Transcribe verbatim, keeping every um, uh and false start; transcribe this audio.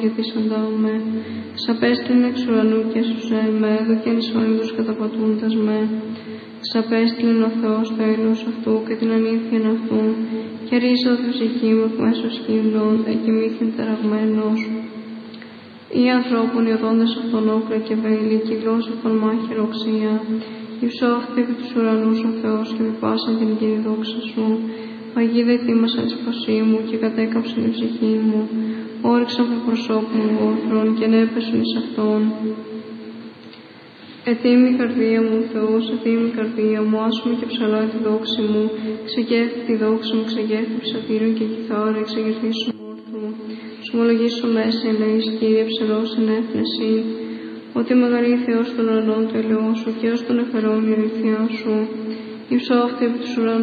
ευλογηθήσαντά με. Ξαπέστειλεν εξ ουρανού και έσωσε με, έδωκεν εις όνειδους καταπατούντας με. Ξαπέστειλεν ο Θεός το έλεος αυτού και την αλήθεια αυτού, και ρίζα τη ψυχή μου εκ μέσω σκύλων, εκοιμήθην τεραγμένος. Ή ανθρώπων οι οδόντες αυτών όπλα και βέλη, και η γλώσσα αυτών μάχη οξία. Υψώθηκε επί τους ουρανούς ο Θεός και επιπάσαν την Κύριε δόξα σου. Παγίδα ετοίμασαν τη σπασή μου και κατέκαψαν την ψυχή μου. Όριξαν από προσώπου μου όθρων και ανέπεσαν εις αυτόν. Ετοίμη η καρδία μου, Θεός, ετοίμη η καρδία μου, άσουμε και ψαλά τη δόξη μου. Ξεγέρθη τη δόξη μου, ξεγέρθη ψατήριον και κιθάρα, εξεγερθήσου όρθου. Σου ομολογήσω μέσα, ελεείς, Κύριε, ψαλός εν έθνεση. Ότι μεγαλεί Θεός των ουρανών το ελαιό σου και ως των εφερών η αληθειά σου. Υψώφτε επί τους ουρανούς